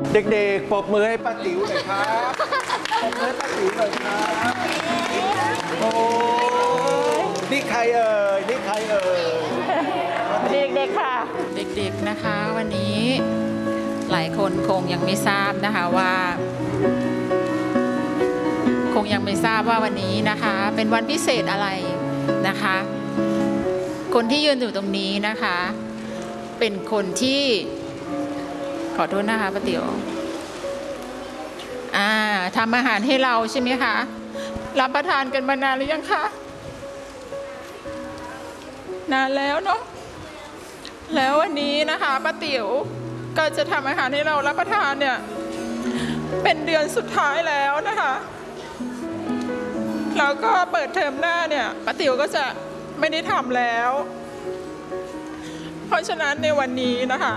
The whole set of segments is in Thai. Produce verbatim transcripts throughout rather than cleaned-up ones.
เด็กๆปรบมือให้ป้าติ๋วหน่อยครับปรบมือให้ป้าติ๋วหน่อยครับโอ้นี่ใครเอ่ยนี่ใครเอ่ยเด็กๆค่ะเด็กๆนะคะวันนี้หลายคนคงยังไม่ทราบนะคะว่าคงยังไม่ทราบว่าวันนี้นะคะเป็นวันพิเศษอะไรนะคะคนที่ยืนอยู่ตรงนี้นะคะเป็นคนที่ขอโทษนะคะป้าติ๋วอ่าทำอาหารให้เราใช่ไหมคะรับประทานกันมานานหรือยังคะนานแล้วเนาะแล้ววันนี้นะคะป้าติ๋วก็จะทำอาหารให้เรารับประทานเนี่ยเป็นเดือนสุดท้ายแล้วนะคะแล้วก็เปิดเทอมหน้าเนี่ยป้าติ๋วก็จะไม่ได้ทำแล้วเพราะฉะนั้นในวันนี้นะคะ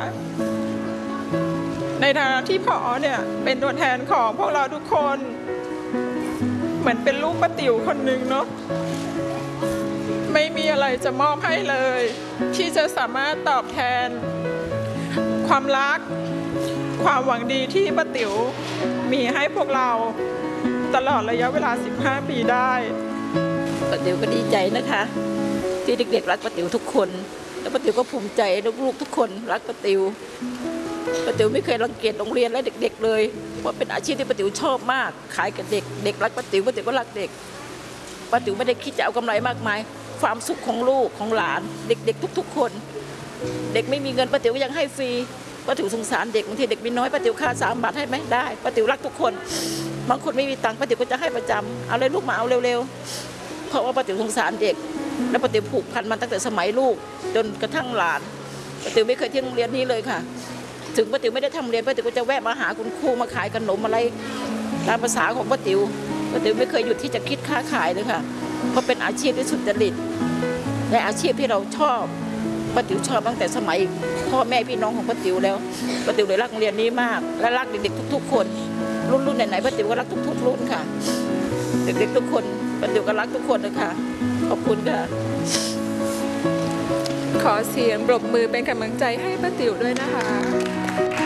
ในฐานะที่ผอเนี่ยเป็นตัวแทนของพวกเราทุกคนเหมือนเป็นลูกป้าติ๋วคนหนึ่งเนาะไม่มีอะไรจะมอบให้เลยที่จะสามารถตอบแทนความรักความหวังดีที่ป้าติ๋วมีให้พวกเราตลอดระยะเวลาสิบห้าปีได้ป้าติ๋วก็ดีใจนะคะที่เด็กๆรักป้าติ๋วทุกคนแล้วป้าติ๋วก็ภูมิใจลูกๆทุกคนรักป้าติ๋วป้าติ๋วไม่เคยรังเกียจโรงเรียนและเด็กๆเลยเพราะเป็นอาชีพที่ป้าติ๋วชอบมากขายกับเด็กเด็กรักป้าติ๋วป้าติ๋วก็รักเด็กป้าติ๋วไม่ได้คิดจะเอากำไรมากมายความสุขของลูกของหลานเด็กๆทุกๆคนเด็กไม่มีเงินป้าติ๋วก็ยังให้ฟรีป้าติ๋วสงสารเด็กบางทีเด็กมีน้อยป้าติ๋วค่าสามบาทให้ไหมได้ป้าติ๋วรักทุกคนบางคนไม่มีตังค์ป้าติ๋วก็จะให้ประจำเอาเลยลูกมาเอาเร็วๆเพราะว่าป้าติ๋วสงสารเด็กและป้าติ๋วผูกพันมันตั้งแต่สมัยลูกจนกระทั่งหลานป้าติ๋วไม่เคยทิ้งโรงเรียนนี้เลยค่ะถึงป้าติ๋วไม่ได้ทำเรียนป้าติ๋วก็จะแวะมาหาคุณครูมาขายขนมอะไรตามภาษาของป้าติ๋วป้าติ๋วไม่เคยหยุดที่จะคิดค้าขายเลยค่ะเพราะเป็นอาชีพที่สุจริตในอาชีพที่เราชอบป้าติ๋วชอบตั้งแต่สมัยพ่อแม่พี่น้องของป้าติ๋วแล้วป้าติ๋วเลยรักโรงเรียนนี้มากและรักเด็กๆทุกๆคนรุ่นรุ่นไหนๆป้าติ๋วก็รักทุกๆรุ่นค่ะเด็กๆทุกคนป้าติ๋วก็รักทุกคนเลยค่ะขอบคุณค่ะขอเสียงปรบมือเป็นกำลังใจให้ป้าติ๋วด้วยนะคะ